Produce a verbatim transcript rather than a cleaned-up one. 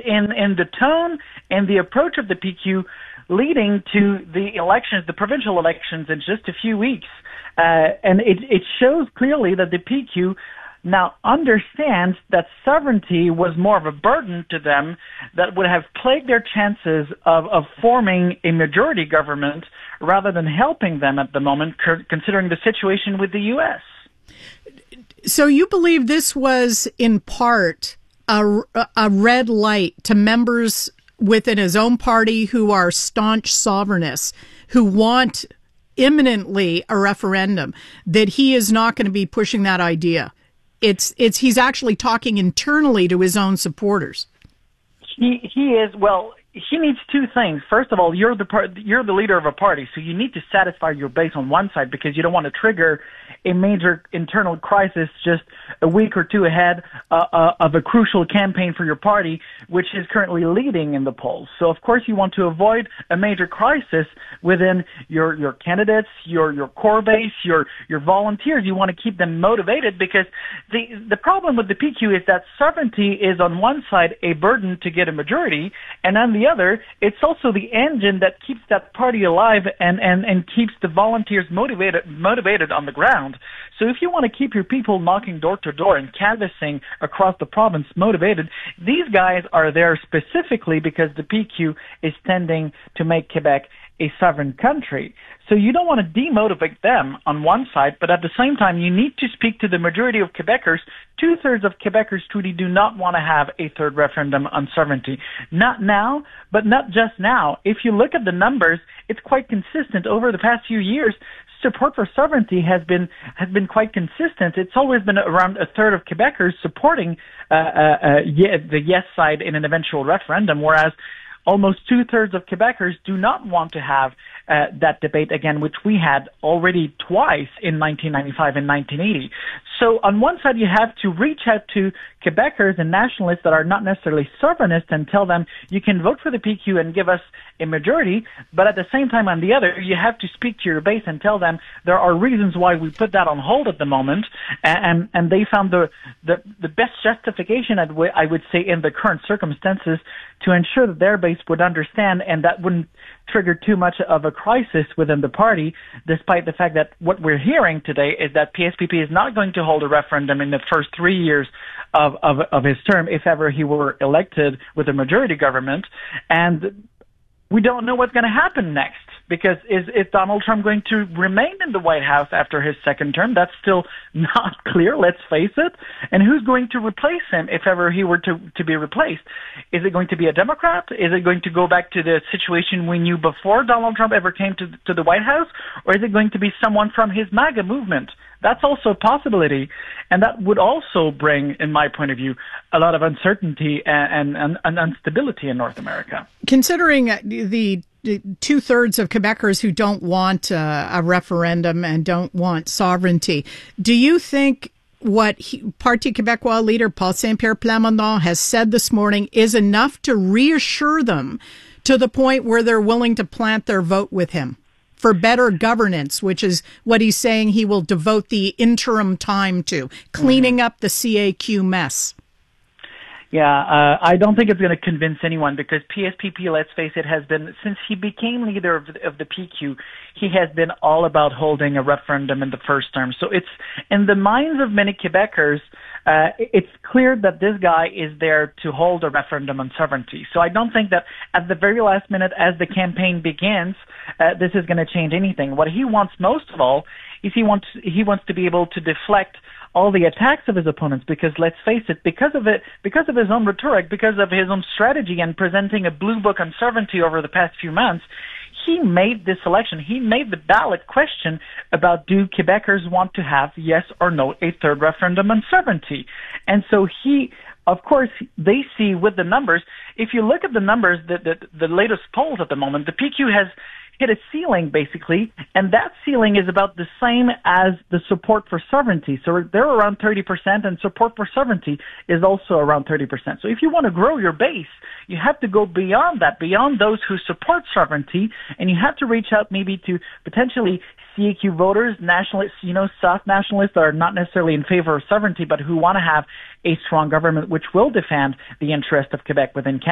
in, in the tone and the approach of the P Q leading to the elections, the provincial elections in just a few weeks. Uh, and it, it shows clearly that the P Q now understands that sovereignty was more of a burden to them that would have plagued their chances of, of forming a majority government rather than helping them at the moment, considering the situation with the U S. So you believe this was in part a, a red light to members within his own party who are staunch sovereignists, who want imminently a referendum, that he is not going to be pushing that idea? It's it's he's actually talking internally to his own supporters. He he is well. He needs two things. First of all, you're the part, you're the leader of a party, so you need to satisfy your base on one side because you don't want to trigger a major internal crisis just a week or two ahead uh, uh, of a crucial campaign for your party, which is currently leading in the polls. So, of course, you want to avoid a major crisis within your your candidates, your your core base, your your volunteers. You want to keep them motivated because the the problem with the P Q is that sovereignty is on one side a burden to get a majority, and on the other, it's also the engine that keeps that party alive and, and, and keeps the volunteers motivated motivated on the ground. So if you want to keep your people knocking door to door and canvassing across the province motivated, these guys are there specifically because the P Q is tending to make Quebec a sovereign country. So you don't want to demotivate them on one side, but at the same time, you need to speak to the majority of Quebecers. Two-thirds of Quebecers truly do not want to have a third referendum on sovereignty. Not now, but not just now. If you look at the numbers, it's quite consistent. Over the past few years, support for sovereignty has been has been quite consistent. It's always been around a third of Quebecers supporting uh, uh, uh, yeah, the yes side in an eventual referendum, whereas almost two-thirds of Quebecers do not want to have uh, that debate again, which we had already twice in nineteen ninety-five and nineteen eighty. So on one side, you have to reach out to Quebecers and nationalists that are not necessarily sovereignists and tell them you can vote for the P Q and give us a majority, but at the same time, on the other, you have to speak to your base and tell them there are reasons why we put that on hold at the moment, and and they found the the, the best justification, I would say, in the current circumstances to ensure that their base would understand and that wouldn't trigger too much of a crisis within the party, despite the fact that what we're hearing today is that P S P P is not going to hold a referendum in the first three years of, of, of his term, if ever he were elected with a majority government. And we don't know what's going to happen next, because is, is Donald Trump going to remain in the White House after his second term? That's still not clear, let's face it. And who's going to replace him if ever he were to, to be replaced? Is it going to be a Democrat? Is it going to go back to the situation we knew before Donald Trump ever came to, to the White House? Or is it going to be someone from his MAGA movement? That's also a possibility, and that would also bring, in my point of view, a lot of uncertainty and, and, and instability in North America. Considering the two-thirds of Quebecers who don't want uh, a referendum and don't want sovereignty, do you think what he, Parti Québécois leader Paul Saint-Pierre Plamondon has said this morning is enough to reassure them to the point where they're willing to plant their vote with him for better governance, which is what he's saying he will devote the interim time to, cleaning mm-hmm. up the C A Q mess? Yeah, uh, I don't think it's going to convince anyone, because P S P P, let's face it, has been, since he became leader of the, of the P Q, he has been all about holding a referendum in the first term. So it's, in the minds of many Quebecers, uh, it's clear that this guy is there to hold a referendum on sovereignty. So I don't think that at the very last minute, as the campaign begins, uh, this is going to change anything. What he wants most of all is he wants he wants to be able to deflect all the attacks of his opponents, because let's face it, because of it, because of his own rhetoric, because of his own strategy and presenting a blue book on sovereignty over the past few months, he made this election, he made the ballot question about, do Quebecers want to have, yes or no, a third referendum on sovereignty? And so he, of course, they see with the numbers, if you look at the numbers, the, the, the latest polls at the moment, the P Q has hit a ceiling, basically, and that ceiling is about the same as the support for sovereignty. So they're around thirty percent, and support for sovereignty is also around thirty percent. So if you want to grow your base, you have to go beyond that, beyond those who support sovereignty, and you have to reach out maybe to potentially C A Q voters, nationalists, you know, soft nationalists that are not necessarily in favor of sovereignty, but who want to have a strong government which will defend the interest of Quebec within Canada.